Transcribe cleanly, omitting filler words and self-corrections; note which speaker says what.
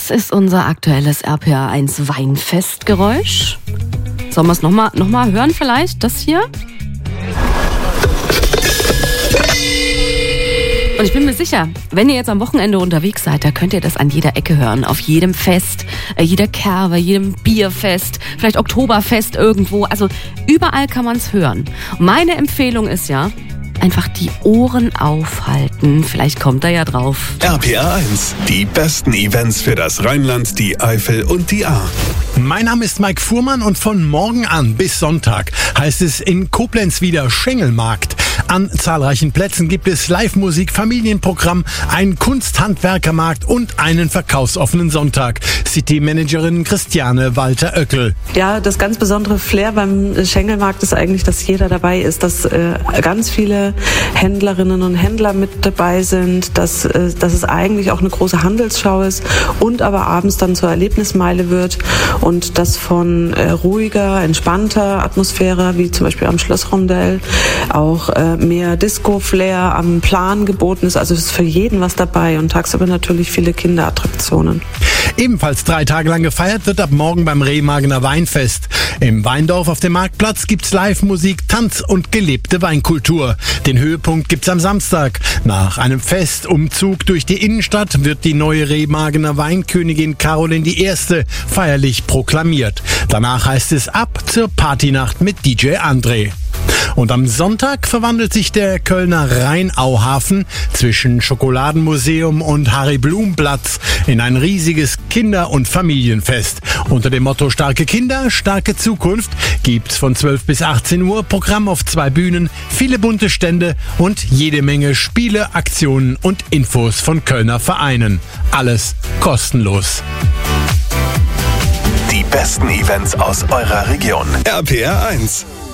Speaker 1: Das ist unser aktuelles RPA1 Weinfestgeräusch. Sollen wir es noch mal hören vielleicht? Das hier? Und ich bin mir sicher, wenn ihr jetzt am Wochenende unterwegs seid, da könnt ihr das an jeder Ecke hören. Auf jedem Fest, jeder Kerwe, jedem Bierfest, vielleicht Oktoberfest irgendwo. Also überall kann man es hören. Meine Empfehlung ist ja, einfach die Ohren aufhalten. Vielleicht kommt er ja drauf.
Speaker 2: RPA1, die besten Events für das Rheinland, die Eifel und die Ahr.
Speaker 3: Mein Name ist Mike Fuhrmann und von morgen an bis Sonntag heißt es in Koblenz wieder Schengelmarkt. An zahlreichen Plätzen gibt es Live-Musik, Familienprogramm, einen Kunsthandwerkermarkt und einen verkaufsoffenen Sonntag. City-Managerin Christiane Walter-Oeckel.
Speaker 4: Ja, das ganz besondere Flair beim Schengelmarkt ist eigentlich, dass jeder dabei ist, dass ganz viele Händlerinnen und Händler mit dabei sind, dass es eigentlich auch eine große Handelsschau ist und aber abends dann zur Erlebnismeile wird und das von ruhiger, entspannter Atmosphäre, wie zum Beispiel am Schlossrondell, auch mehr Disco-Flair am Plan geboten ist. Also es ist für jeden was dabei und tagsüber natürlich viele Kinderattraktionen.
Speaker 3: Ebenfalls 3 Tage lang gefeiert wird ab morgen beim Remagener Weinfest. Im Weindorf auf dem Marktplatz gibt's Live-Musik, Tanz und gelebte Weinkultur. Den Höhepunkt gibt's am Samstag. Nach einem Festumzug durch die Innenstadt wird die neue Remagener Weinkönigin Caroline I. feierlich proklamiert. Danach heißt es ab zur Partynacht mit DJ André. Und am Sonntag verwandelt sich der Kölner Rheinauhafen zwischen Schokoladenmuseum und Harry-Blum-Platz in ein riesiges Kinder- und Familienfest. Unter dem Motto Starke Kinder, starke Zukunft gibt's von 12 bis 18 Uhr Programm auf 2 Bühnen, viele bunte Stände und jede Menge Spiele, Aktionen und Infos von Kölner Vereinen. Alles kostenlos.
Speaker 2: Die besten Events aus eurer Region. RPA1.